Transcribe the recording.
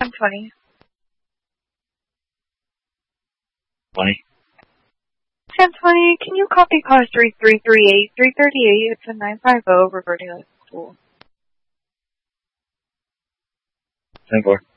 1020. 20. 1020, can you copy car 3338? 338, it's a 950 reverting to school. 10-4.